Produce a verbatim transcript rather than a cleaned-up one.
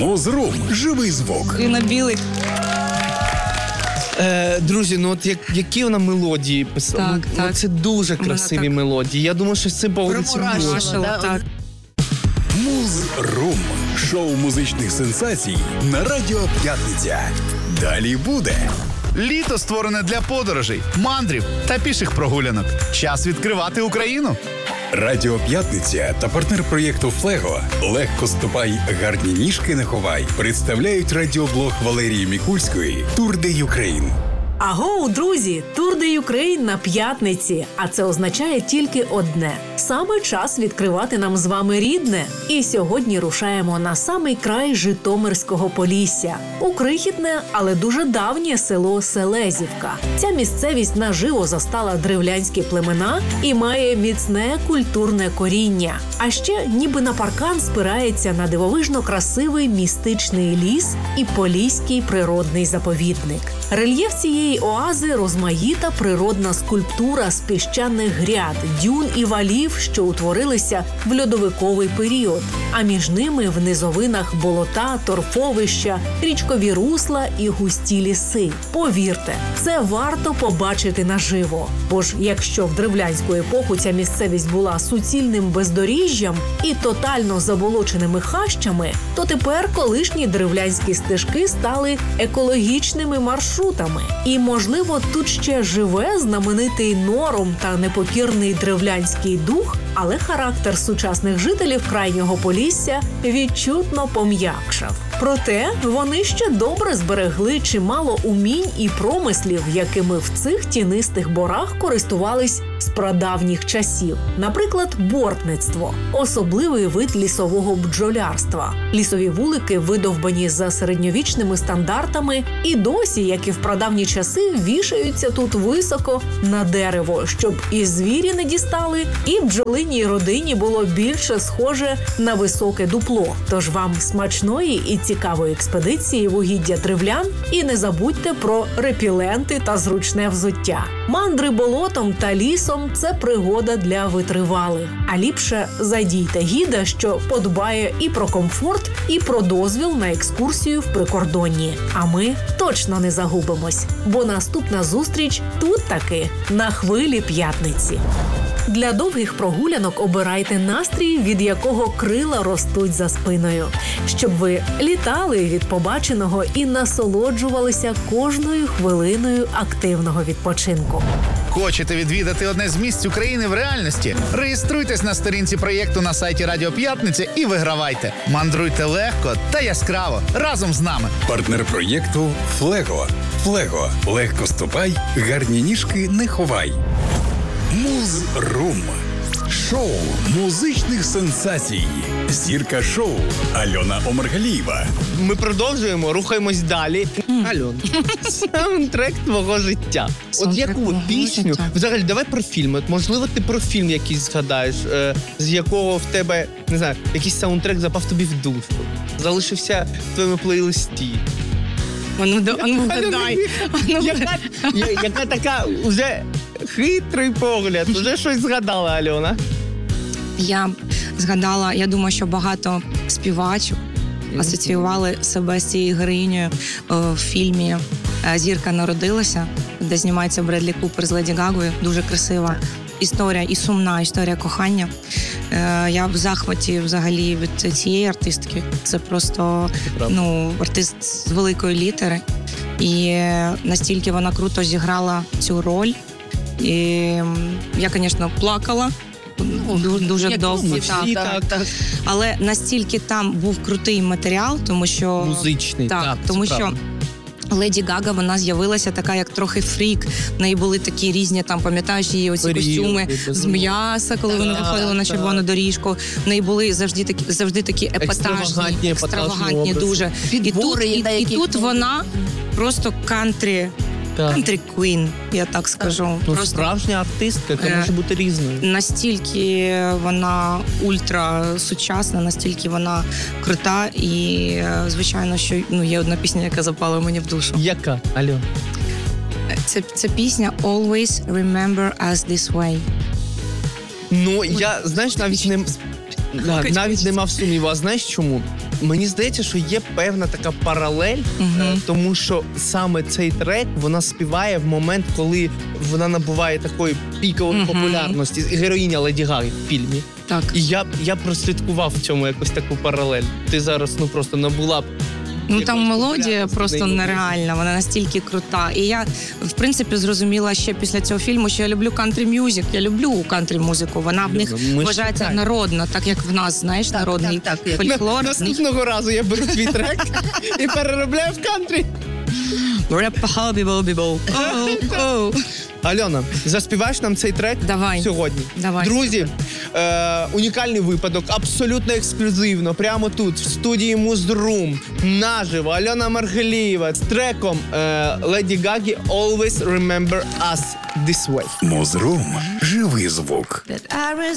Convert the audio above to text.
Музрум. Живий звук. Ірина Білик. Е, друзі, ну от як, які вона мелодії писала. Так, ну, так. Це дуже красиві так. мелодії. Я думаю, що з цим погодиться Промурашила, дуже. так. Музрум. Шоу музичних сенсацій на Радіо П'ятниця. Далі буде. Літо створене для подорожей, мандрів та піших прогулянок. Час відкривати Україну. Радіо П'ятниця та партнер проєкту Флего «Легко ступай, гарні ніжки не ховай» представляють радіоблог Валерії Мікульської «Тур де Юкрейн». Агоу, друзі! Тур де Юкрейн на п'ятниці. А це означає тільки одне. Саме час відкривати нам з вами рідне. І сьогодні рушаємо на самий край Житомирського Полісся. У крихітне, але дуже давнє село Селезівка. Ця місцевість наживо застала древлянські племена і має міцне культурне коріння. А ще ніби на паркан спирається на дивовижно красивий містичний ліс і поліський природний заповідник. Рельєф цієї оази розмаїта природна скульптура з піщаних гряд, дюн і валів, що утворилися в льодовиковий період. А між ними в низовинах болота, торфовища, річкові русла і густі ліси. Повірте, це варто побачити наживо. Бо ж якщо в древлянську епоху ця місцевість була суцільним бездоріжжям і тотально заболоченими хащами, то тепер колишні древлянські стежки стали екологічними маршрутами. І, можливо, тут ще живе знаменитий нором та непокірний древлянський дух, але характер сучасних жителів крайнього Полісся відчутно пом'якшав. Проте вони ще добре зберегли чимало умінь і промислів, якими в цих тінистих борах користувались з прадавніх часів. Наприклад, бортництво – особливий вид лісового бджолярства. Лісові вулики видовбані за середньовічними стандартами і досі, як і в прадавні часи, вішаються тут високо на дерево, щоб і звірі не дістали, і бджолиній родині було більше схоже на високе дупло. Тож вам смачної і цікавої експедиції в угіддя древлян, і не забудьте про репіленти та зручне взуття. Мандри болотом та лісом – це пригода для витривалих. А ліпше зайдійте гіда, що подбає і про комфорт, і про дозвіл на екскурсію в прикордонні. А ми точно не загубимось, бо наступна зустріч тут таки на хвилі п'ятниці. Для довгих прогулянок обирайте настрій, від якого крила ростуть за спиною. Щоб ви літали від побаченого і насолоджувалися кожною хвилиною активного відпочинку. Хочете відвідати одне з місць України в реальності? Реєструйтесь на сторінці проєкту на сайті Радіо П'ятниця і вигравайте. Мандруйте легко та яскраво разом з нами. Партнер проєкту Флего. Флего. Легко ступай, гарні ніжки не ховай. Музрум. Шоу музичних сенсацій. Зірка шоу Альона Омаргалієва. Ми продовжуємо, рухаємось далі. Альон, саундтрек твого життя. От Саундтрек яку мого пісню, життя. взагалі, давай про фільми. От, можливо, ти про фільм якийсь згадаєш, е, з якого в тебе, не знаю, якийсь саундтрек запав тобі в душу, залишився в твоєму плейлисті. Ану, да- ану, вгадай. Ану, Яка, я- яка така уже хитрий погляд, уже щось згадала Альона. Я згадала, я думаю, що багато співачок асоціювали себе з цією героїнею е, в фільмі е, «Зірка народилася», де знімається Бредлі Купер з Леді Гагою. Дуже красива історія і сумна історія кохання. Е, Я в захваті взагалі від цієї артистки. Це просто правда. ну, артист з великої літери. І е, настільки вона круто зіграла цю роль. І м, я, звісно, плакала. Дуже, дуже Як довго. ми всі, так, так. Але настільки там був крутий матеріал, тому що Музичний, так, так, тому це що правда. Леді Гага, вона з'явилася така, як трохи фрік. В неї були такі різні, там, пам'ятаєш, її оці Періоди, костюми з безумовно. м'яса, коли вона Так, виходила на так. червону доріжку. В неї були завжди такі, завжди такі епатажні, Екстравагантні, епатажні екстравагантні образи. дуже. І тут, Підбори, і, на і яких тут вона просто кантрі, Так. кантрі квін, я так скажу. Ну, Просто справжня артистка, яка Е, може бути різною. настільки вона ультра сучасна, настільки вона крута, і е, звичайно, що ну є одна пісня, яка запала мені в душу. Яка, Альон? Це, це пісня «Always remember us this way». Ну, я, знаєш, навіть не... Да, навіть не мав сумніву. А знаєш чому? Мені здається, що є певна така паралель, Мгм. е, тому що саме цей трек вона співає в момент, коли вона набуває такої пікової Мгм. популярності. Героїня Леді Гаги в фільмі. Так. І я, я прослідкував в цьому якусь таку паралель. Ти зараз ну просто набула б. Ну там якоїсь мелодія популярності, просто неймовірно. нереальна, вона настільки крута. І я, в принципі, зрозуміла ще після цього фільму, що я люблю кантрі-мюзик, я люблю кантрі-музику. Вона в них Ну, ми ж вважається так. народна, так як в нас, знаєш, народний так, так, як- фольклор. На- Наступного разу я беру твій трек і переробляю в кантрі. Реп-хабі-бобі-боу. Оу, оу. Альона, заспіваєш нам цей трек Давай. сьогодні? Давай. Друзі, е, унікальний випадок, абсолютно ексклюзивно, прямо тут, в студії Музрум, наживо, Альона Маргелієва з треком е, Леді Гаги «Always Remember Us This Way». Музрум. Живий звук. That I